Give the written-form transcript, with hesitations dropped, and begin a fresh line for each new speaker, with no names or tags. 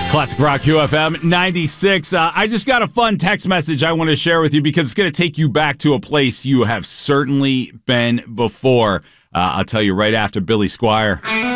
Classic Rock QFM 96. I just got a fun text message I want to share with you because it's going to take you back to a place you have certainly been before. I'll tell you right after Billy Squire.